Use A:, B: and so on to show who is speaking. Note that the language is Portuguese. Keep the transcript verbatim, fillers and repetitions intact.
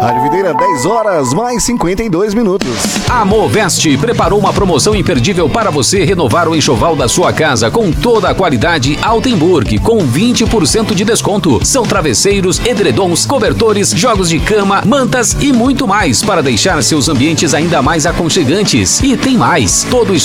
A: Rádio Videira, dez horas mais cinquenta e dois minutos.
B: A Moveste preparou uma promoção imperdível para você renovar o enxoval da sua casa com toda a qualidade Altenburg, com vinte por cento de desconto. São travesseiros, edredons, cobertores, jogos de cama, mantas e muito mais para deixar seus ambientes ainda mais aconchegantes. E tem mais, todo o